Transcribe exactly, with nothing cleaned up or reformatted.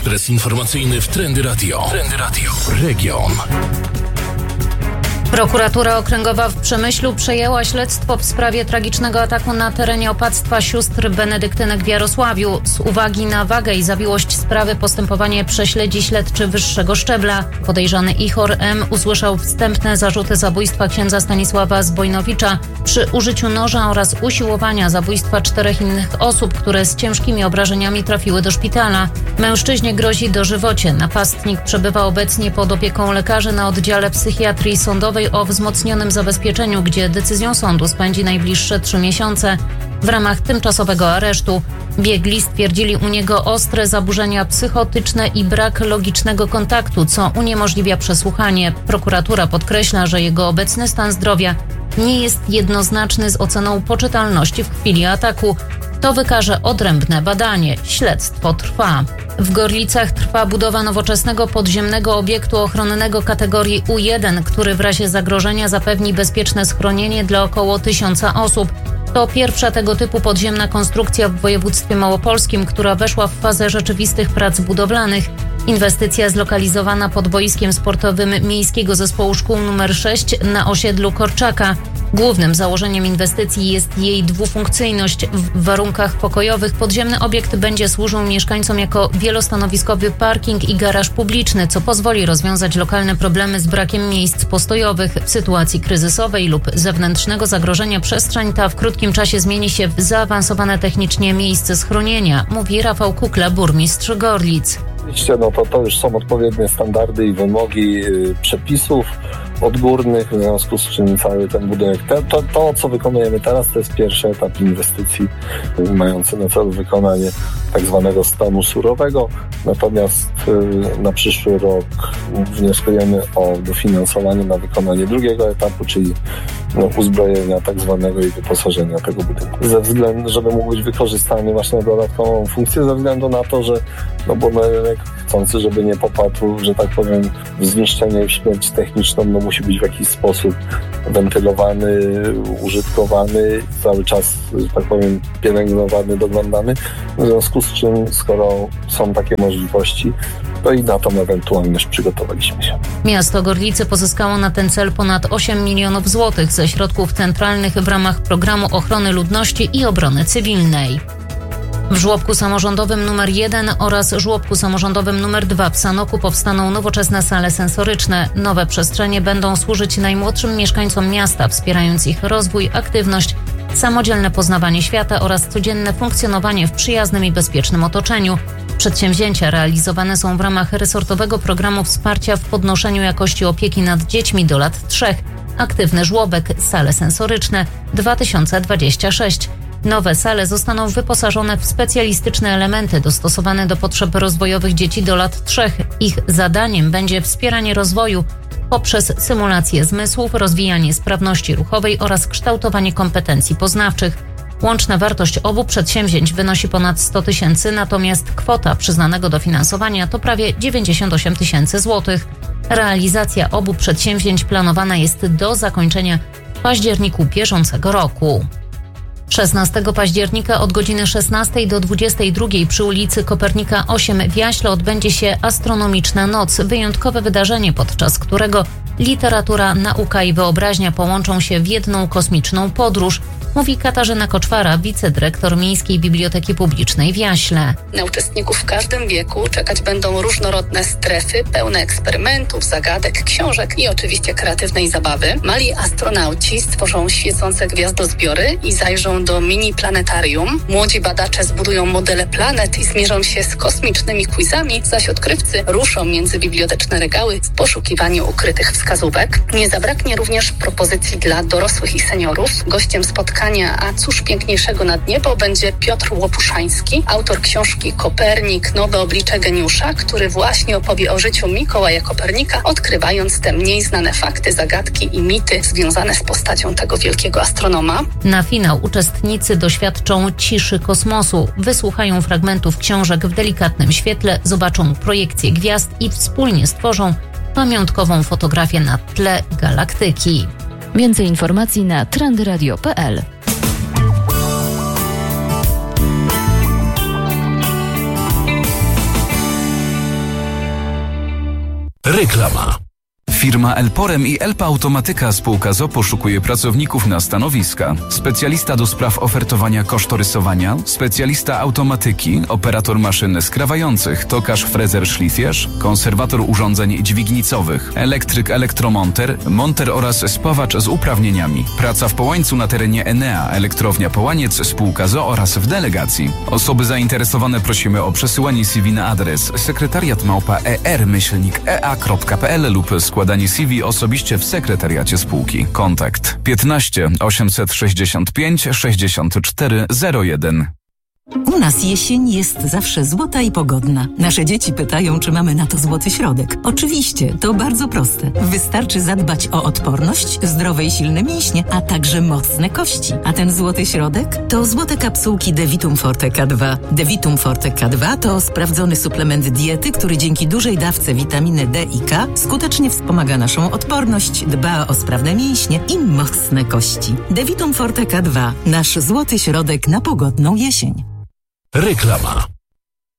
Ekspres informacyjny w Trendy Radio. Trendy Radio. Region. Prokuratura Okręgowa w Przemyślu przejęła śledztwo w sprawie tragicznego ataku na terenie opactwa sióstr benedyktynek w Jarosławiu. Z uwagi na wagę i zawiłość sprawy postępowanie prześledzi śledczy wyższego szczebla. Podejrzany Ichor M. usłyszał wstępne zarzuty zabójstwa księdza Stanisława Zbojnowicza przy użyciu noża oraz usiłowania zabójstwa czterech innych osób, które z ciężkimi obrażeniami trafiły do szpitala. Mężczyźnie grozi dożywocie. Napastnik przebywa obecnie pod opieką lekarzy na oddziale psychiatrii sądowej o wzmocnionym zabezpieczeniu, gdzie decyzją sądu spędzi najbliższe trzy miesiące w ramach tymczasowego aresztu. Biegli stwierdzili u niego ostre zaburzenia psychotyczne i brak logicznego kontaktu, co uniemożliwia przesłuchanie. Prokuratura podkreśla, że jego obecny stan zdrowia nie jest jednoznaczny z oceną poczytalności w chwili ataku. To wykaże odrębne badanie. Śledztwo trwa. W Gorlicach trwa budowa nowoczesnego podziemnego obiektu ochronnego kategorii U jeden, który w razie zagrożenia zapewni bezpieczne schronienie dla około tysiąca osób. To pierwsza tego typu podziemna konstrukcja w województwie małopolskim, która weszła w fazę rzeczywistych prac budowlanych. Inwestycja zlokalizowana pod boiskiem sportowym Miejskiego Zespołu Szkół nr sześć na osiedlu Korczaka. Głównym założeniem inwestycji jest jej dwufunkcyjność. W warunkach pokojowych podziemny obiekt będzie służył mieszkańcom jako wielostanowiskowy parking i garaż publiczny, co pozwoli rozwiązać lokalne problemy z brakiem miejsc postojowych. W sytuacji kryzysowej lub zewnętrznego zagrożenia przestrzeń ta w krótkim czasie zmieni się w zaawansowane technicznie miejsce schronienia, mówi Rafał Kukla, burmistrz Gorlic. Oczywiście no to, to już są odpowiednie standardy i wymogi yy, przepisów odgórnych, w związku z czym cały ten budynek, to, to, to co wykonujemy teraz, to jest pierwszy etap inwestycji yy, mający na celu wykonanie tak zwanego stanu surowego, natomiast yy, na przyszły rok wnioskujemy o dofinansowanie na wykonanie drugiego etapu, czyli no, uzbrojenia tak zwanego i wyposażenia tego budynku. Ze względu, żeby mógł być wykorzystany właśnie na dodatkową funkcję, ze względu na to, że no bo rynek chcący, żeby nie popadł, że tak powiem, w zniszczenie i w śmierć techniczną, no musi być w jakiś sposób wentylowany, użytkowany, cały czas, że tak powiem, pielęgnowany, doglądany. W związku z czym, skoro są takie możliwości, to i na tą ewentualność przygotowaliśmy się. Miasto Gorlice pozyskało na ten cel ponad osiem milionów złotych ze środków centralnych w ramach Programu Ochrony Ludności i Obrony Cywilnej. W żłobku samorządowym numer jeden oraz żłobku samorządowym numer dwa w Sanoku powstaną nowoczesne sale sensoryczne. Nowe przestrzenie będą służyć najmłodszym mieszkańcom miasta, wspierając ich rozwój, aktywność, samodzielne poznawanie świata oraz codzienne funkcjonowanie w przyjaznym i bezpiecznym otoczeniu. Przedsięwzięcia realizowane są w ramach resortowego programu wsparcia w podnoszeniu jakości opieki nad dziećmi do lat trzech. Aktywny żłobek, sale sensoryczne dwa tysiące dwudziesty szósty. Nowe sale zostaną wyposażone w specjalistyczne elementy dostosowane do potrzeb rozwojowych dzieci do lat trzech. Ich zadaniem będzie wspieranie rozwoju poprzez symulację zmysłów, rozwijanie sprawności ruchowej oraz kształtowanie kompetencji poznawczych. Łączna wartość obu przedsięwzięć wynosi ponad sto tysięcy, natomiast kwota przyznanego dofinansowania to prawie dziewięćdziesiąt osiem tysięcy złotych. Realizacja obu przedsięwzięć planowana jest do zakończenia w październiku bieżącego roku. szesnastego października od godziny szesnastej do dwudziestej drugiej przy ulicy Kopernika osiem w Jaśle odbędzie się Astronomiczna Noc, wyjątkowe wydarzenie, podczas którego literatura, nauka i wyobraźnia połączą się w jedną kosmiczną podróż, mówi Katarzyna Koczwara, wicedyrektor Miejskiej Biblioteki Publicznej w Jaśle. Na uczestników w każdym wieku czekać będą różnorodne strefy, pełne eksperymentów, zagadek, książek i oczywiście kreatywnej zabawy. Mali astronauci stworzą świecące gwiazdozbiory i zajrzą do mini planetarium. Młodzi badacze zbudują modele planet i zmierzą się z kosmicznymi quizami, zaś odkrywcy ruszą między biblioteczne regały w poszukiwaniu ukrytych wskazówek. Nie zabraknie również propozycji dla dorosłych i seniorów. Gościem spotkania A cóż piękniejszego nad niebo będzie Piotr Łopuszański, autor książki Kopernik, nowe oblicze geniusza, który właśnie opowie o życiu Mikołaja Kopernika, odkrywając te mniej znane fakty, zagadki i mity związane z postacią tego wielkiego astronoma. Na finał uczestnicy doświadczą ciszy kosmosu, wysłuchają fragmentów książek w delikatnym świetle, zobaczą projekcje gwiazd i wspólnie stworzą pamiątkową fotografię na tle galaktyki. Więcej informacji na trendyradio kropka p l. Reklama. Firma Elporem i Elpa Automatyka spółka z o o poszukuje pracowników na stanowiska. Specjalista do spraw ofertowania kosztorysowania, specjalista automatyki, operator maszyn skrawających, tokarz frezer szlifierz, konserwator urządzeń dźwignicowych, elektryk elektromonter, monter oraz spawacz z uprawnieniami. Praca w Połańcu na terenie Enea, elektrownia Połaniec, spółka z o o oraz w delegacji. Osoby zainteresowane prosimy o przesyłanie C V na adres sekretariat małpa er myślnik e a kropka p l lub składanie C V osobiście w sekretariacie spółki. Kontakt piętnaście osiemset sześćdziesiąt pięć sześćdziesiąt cztery zero jeden. U nas jesień jest zawsze złota i pogodna. Nasze dzieci pytają, czy mamy na to złoty środek. Oczywiście, to bardzo proste. Wystarczy zadbać o odporność, zdrowe i silne mięśnie, a także mocne kości. A ten złoty środek to złote kapsułki Devitum Forte K dwa. Devitum Forte K dwa to sprawdzony suplement diety, który dzięki dużej dawce witaminy D i K skutecznie wspomaga naszą odporność, dba o sprawne mięśnie i mocne kości. Devitum Forte K dwa. Nasz złoty środek na pogodną jesień. Reklama.